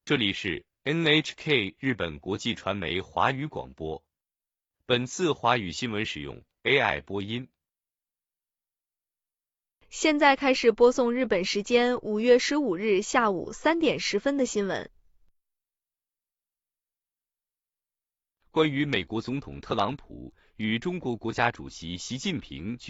这里是 NHK 日本国际传媒华语广播。本次华语新闻使用 AI 播音。 现在开始播送日本时间5月15日下午3点10分的新闻。 关于美国总统特朗普与中国国家主席习近平